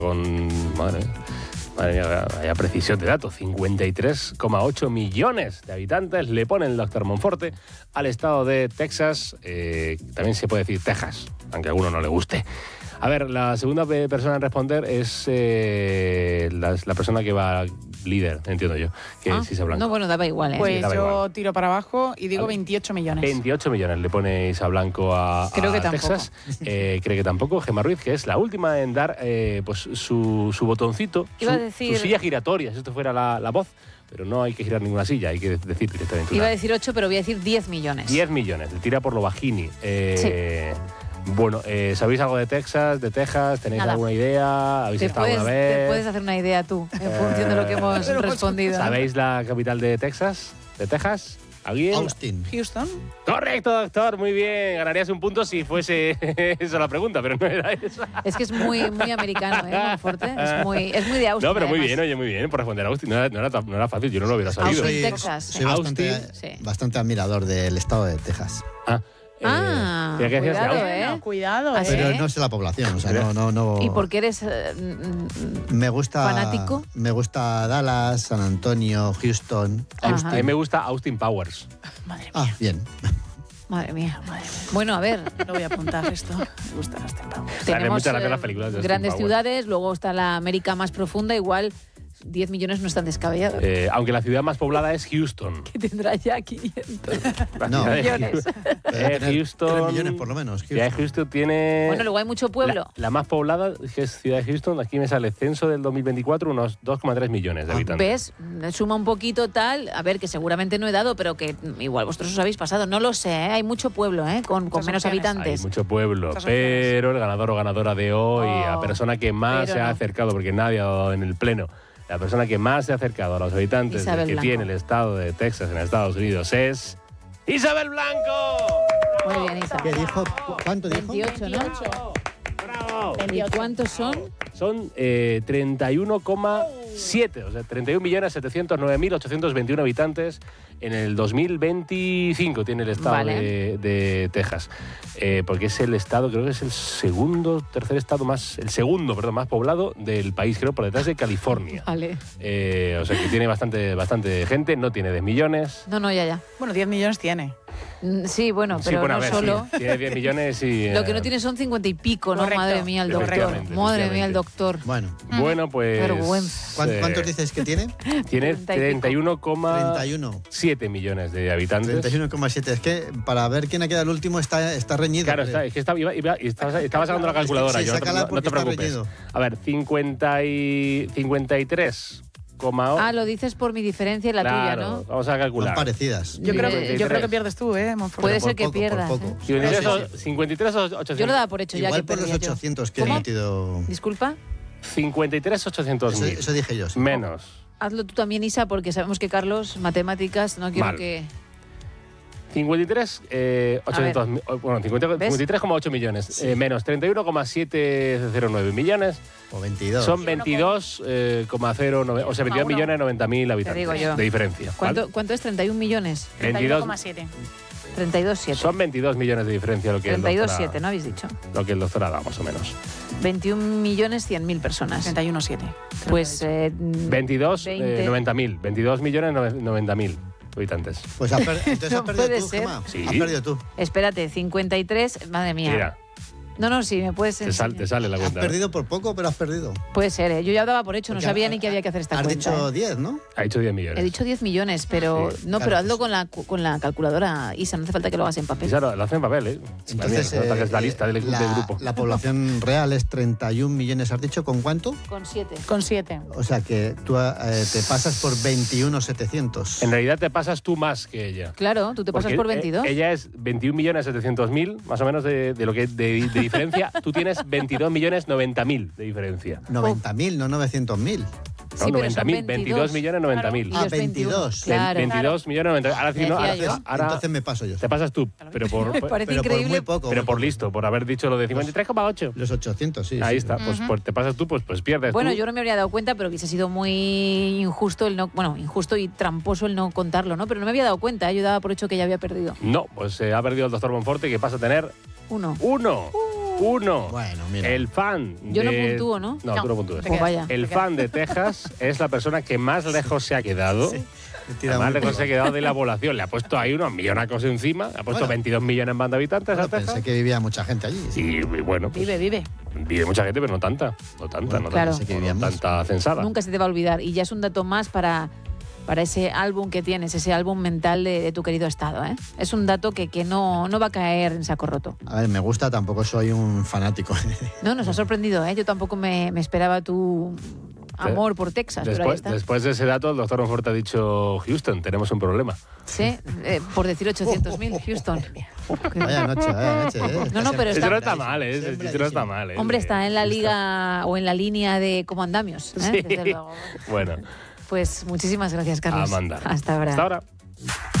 Madre mía, vaya precisión de datos. 53,8 millones de habitantes le pone el doctor Monforte al estado de Texas. También se puede decir Texas, aunque a alguno no le guste. A ver, la segunda persona en responder es la persona que va líder, entiendo yo, que es Isa Blanco. No, bueno, daba igual, ¿eh? Pues Sí, daba yo igual. tiro para abajo y digo 28 millones. 28 millones le pone Isa Blanco a Texas. Cree que tampoco. Gemma Ruiz, que es la última en dar pues su botoncito, Iba a decir... su silla giratoria, si esto fuera la voz. Pero no hay que girar ninguna silla, hay que decir directamente. Iba a decir 8, pero voy a decir 10 millones. 10 millones, le tira por lo bajini. Sí. Bueno, ¿sabéis algo de Texas, de Texas? ¿Tenéis Nada. alguna idea? ¿Habéis estado alguna vez? Te puedes hacer una idea tú, en función de lo que hemos respondido. ¿Sabéis la capital de Texas? ¿De Texas? ¿Alguien? Austin. Houston. Correcto, doctor, muy bien. Ganarías un punto si fuese esa la pregunta, pero no era esa. Es que es muy americano, ¿eh? Monforte. Es muy de Austin. No, pero muy además. bien, oye, muy bien. Por responder a Austin no era fácil, yo no lo hubiera sabido. Austin, Texas. Soy bastante admirador del estado de Texas. ¿Qué decías de cuidado, Austin? Cuidado, ¿Ah, Pero sí? no sé la población, o sea, no. ¿Y por qué eres Me gusta. fanático? Me gusta Dallas, San Antonio, Houston. A mí me gusta Austin Powers. Madre mía. Ah, bien. Madre mía. Bueno, a ver, No voy a apuntar esto. Me gusta las temporadas. tenemos mucha gracia las películas de Austin grandes Powers. ciudades, luego está la América más profunda, igual 10 millones no están descabellados. Aunque la ciudad más poblada es Houston. Que tendrá ya 500. La No. ciudad de Millones. Houston. 3 millones por lo menos. La ciudad de Houston tiene... Bueno, luego hay mucho pueblo. La más poblada, que es Ciudad de Houston, aquí me sale censo del 2024, unos 2,3 millones de habitantes. ¿Ves? Suma un poquito tal, a ver, que seguramente no he dado, pero que igual vosotros os habéis pasado. No lo sé, ¿eh? Hay mucho pueblo, ¿eh? Con Muchas menos opciones. Hay habitantes. mucho pueblo, Muchas opciones. pero el ganador o ganadora de hoy, la persona que más pero se ha no. acercado, porque nadie ha dado en el pleno, la persona que más se ha acercado a los habitantes Isabel que Blanco. tiene el estado de Texas en Estados Unidos es... ¡Isabel Blanco! Muy bien, Isa. ¿Qué dijo? ¿Cuánto dijo? 28, ¿no? ¡Bravo! ¿Y cuántos son? Son 31,7, o sea, 31.709.821 habitantes en el 2025 tiene el estado Vale. de Texas. Porque es el estado, creo que es el segundo más poblado del país, creo, por detrás de California. Vale. O sea, que tiene bastante gente, no tiene 10 millones. No, ya. Bueno, 10 millones tiene. Sí, bueno, Sí, pero bueno, a no ver, solo. sí, tiene 10 millones y... Lo que no tiene son 50 y pico, ¿no? Correcto. Madre mía, el doctor. Efectivamente, Madre mía, el doctor. Bueno, Bueno, pues... Vergüenza. ¿cuántos dices que tiene? Tiene 31. 31,7 millones de habitantes. 31,7. Es que para ver quién ha quedado el último está reñido. Claro, es que estaba sacando la calculadora. Sí, yo, sácala no porque te está preocupes. reñido. A ver, 53,8. Ah, lo dices por mi diferencia y la tuya, ¿no? Vamos a Son calcular. parecidas. Yo creo que 53. pierdes tú, Monforte. Puede Por ser que poco, por pierdas. poco. ¿eh? 53,800. Yo lo daba por hecho ya Igual que por los perdía yo. 800 que he ¿Cómo? metido. Disculpa. 53,800.000. Eso dije yo. Sí. Menos. Hazlo tú también, Isa, porque sabemos que Carlos, matemáticas, no quiero Mal. que... 53,800. Bueno, 53,8 millones. Menos 31,709 millones. O 22. Son 22,09. O sea, 22 millones 90.000 habitantes. digo yo. De diferencia. ¿vale? ¿Cuánto es? ¿31 millones? 32,7. 32,7. Son 22 millones de diferencia lo que el doctor 32,7, ¿no habéis dicho? Lo que el doctor ha dado, más o menos. 21.100.000 personas. 31,7. Pues 22, 20. 90.000. 22 millones 90.000 habitantes. Pues entonces No has perdido puede tú, ser. Gemma. Sí. Has perdido tú. espérate, 53, madre mía. Mira, No, sí, me puedes te enseñar. sale la Has cuenta. perdido por poco, pero has perdido. Puede ser, ¿eh? Yo ya daba por hecho, no Porque sabía ni que había que hacer esta Has cuenta. dicho ¿eh? 10, ¿no? Ha dicho 10 millones. He dicho 10 millones, pero Sí, no, claro, pero hazlo pues- con la calculadora, Isa, no hace falta que lo hagas en papel. Y claro, lo hacen en papel, ¿eh? Entonces, Se nota que es la lista del grupo. la población real es 31 millones, ¿has dicho? ¿Con cuánto? Con 7. Con 7. O sea que tú te pasas por 21,700. En realidad te pasas tú más que ella. Claro, tú te pasas Porque, por 22. Ella es 21.700.000, más o menos de lo que de diferencia. Tú tienes 22.090.000 de diferencia. 90.000, no 900.000. No, Sí, pero son 90.000, 22 millones 90.000. Y los 22. Claro. 22 millones 90.000. Ahora, sí, no, Decía ahora, yo. ahora Entonces me paso yo. te pasas tú, pero por, Me parece Pero por increíble. muy poco. pero muy por poco. listo, por haber dicho lo de 53,8. Los 800, sí. Ahí sí. está, pues te pasas tú, pues pierdes Bueno, tú. yo no me habría dado cuenta, pero hubiese sido muy injusto injusto y tramposo el no contarlo, ¿no? Pero no me había dado cuenta, yo daba por hecho que ya había perdido. No, pues ha perdido el doctor Monforte, que pasa a tener 1. 1. 1. Bueno, mira. El fan Yo no puntúo, ¿no? No, tú no puntúes. Pues vaya. El fan de Texas es la persona que más lejos se ha quedado. Sí, me tira Más muy lejos se ha poco. quedado de la población. Le ha puesto ahí unos millonacos encima. Le ha puesto Bueno. 22 millones más de habitantes Bueno, a Texas. pensé que vivía mucha gente allí. Sí. Y bueno, pues, Vive. vive mucha gente, pero no tanta. No tanta, Bueno, no claro. tanta. Pensé que vivían No más. tanta censada. Nunca se te va a olvidar. Y ya es un dato más para ese álbum que tienes, ese álbum mental de tu querido estado. ¿eh? Es un dato que no va a caer en saco roto. A ver, me gusta, tampoco soy un fanático. No, nos ha sorprendido. ¿eh? Yo tampoco me esperaba tu amor por Texas, pero ahí está. Después de ese dato, el doctor Monforte ha dicho: Houston, tenemos un problema. Sí, por decir 800.000, Houston. Vaya noche, No, pero Eso está- no está mal, ¿eh? Ese chiste no está mal. ¿eh? Hombre, está en la liga o en la línea de cómo andamios. ¿eh? Sí. Desde luego. Bueno, Pues muchísimas gracias, Carlos. a mandar. Hasta ahora. Hasta ahora.